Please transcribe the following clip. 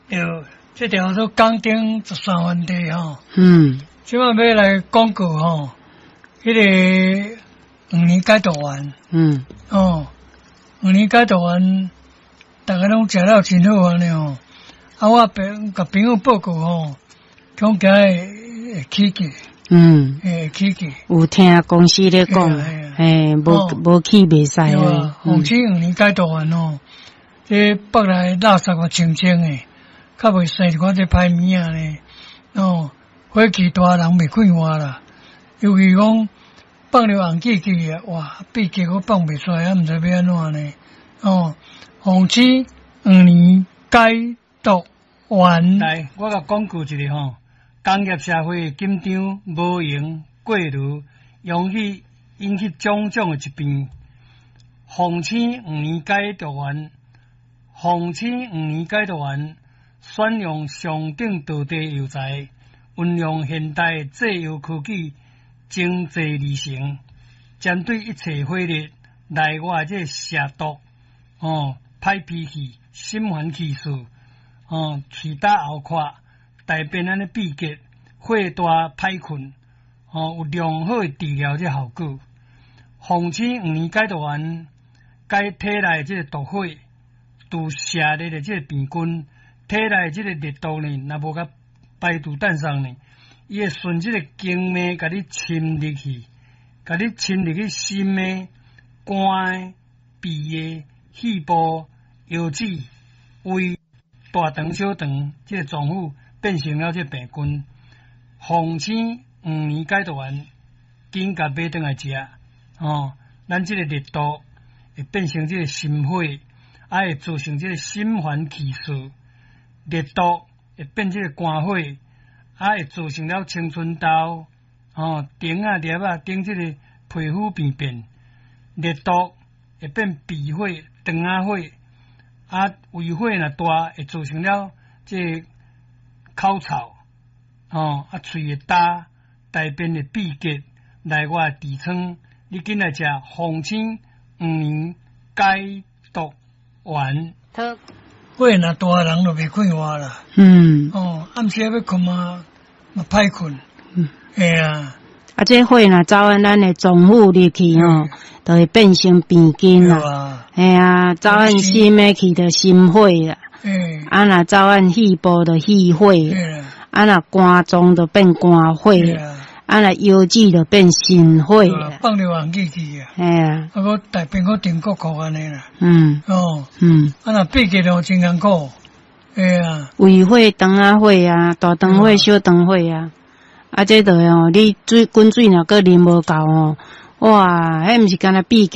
对，这条都钢钉13番地吼。即摆要来广告吼，迄个2年解毒丸。2年解毒丸，大家拢食了真好安尼吼。啊，我甲朋友报告吼，讲今会起价。会起价。 有听公司咧讲，无起袂使诶。 红旗2年解毒丸吼，这北来垃圾个清清诶，较袂生一款这歹物啊呢。火气大人袂快活啦，尤其讲放了红气气啊，哇，闭气我放袂出来，毋知要安怎呢？红旗2年解毒丸。来，我甲广告一下吼，工业社会紧张无闲过炉，容易引起种种诶疾病。红旗2年解毒丸，红旗2年解毒丸，选用上等道地药材。运用现代制药科技，精制而成，针对一切火热、内外这蛇毒、歹脾气、心烦气躁、气打后垮、大便安尼闭结、火大歹困，有良好的治疗这效果。红旗2年解毒丸，解体内这个毒火，除蛇热的这个病菌，体内这个热毒呢，若无甲排毒蛋上呢，伊会顺这个经脉，甲你侵入去，甲你侵入去心的、肝的、脾的、肺部、腰子、胃、大肠、小肠，这个脏腑变成了这病菌。红旗5年解毒丸，紧甲买转来食，咱这个热毒会变成这个心火，会造成这个心烦气躁，热毒。会变这个肝火，会造成了青春痘、顶啊、裂啊、顶这个皮肤病变。热毒会变鼻火、肠啊火，胃火若大，会造成了这口臭，喙会焦，大便会闭结，内外痔疮。你紧来食红旗5年解毒丸。火若大人就袂快活啦。暗时要困嘛歹困。 这火若走按咱的脏腑入去就会变成病菌啦。走按心的去就心火啦。若走按肺部就肺火。若肝脏就变肝火。若腰子就变心火啦。 放了红气去啊。我大便我顶骨骨安尼啦。若闭结就真艰苦。 胃火、肠啊火啊，大肠火、小肠火啊。这你滚水若个啉无够哇，迄毋是干那闭结。